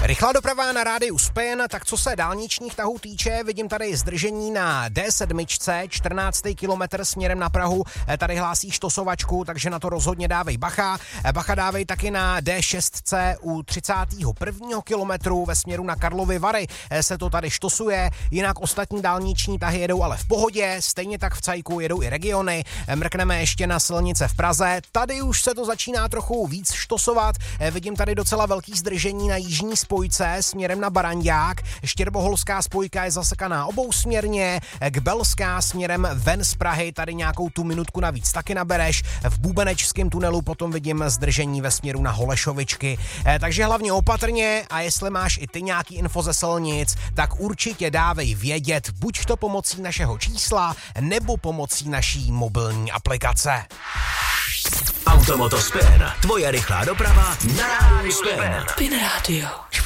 Rychlá doprava na rádiu Spin, tak co se dálničních tahů týče, vidím tady zdržení na D7, 14. kilometr směrem na Prahu, tady hlásí štosovačku, takže na to rozhodně dávej bacha. Bacha dávej taky na D6 u 31. kilometru ve směru na Karlovy Vary, se to tady štosuje, jinak ostatní dálniční tahy jedou ale v pohodě, stejně tak v Cajku jedou i regiony. Mrkneme ještě na silnice v Praze, tady už se to začíná trochu víc štosovat, vidím tady docela velký zdržení na jižní spojce směrem na Barandák, Štěrboholská spojka je zasekaná obousměrně, Kbelská směrem ven z Prahy, tady nějakou tu minutku navíc taky nabereš, v Bubenečském tunelu potom vidím zdržení ve směru na Holešovičky, takže hlavně opatrně a jestli máš i ty nějaký info ze silnic, tak určitě dávej vědět, buď to pomocí našeho čísla, nebo pomocí naší mobilní aplikace. Automoto Spin, tvoje rychlá doprava na rádiu Spin. Spin Radio.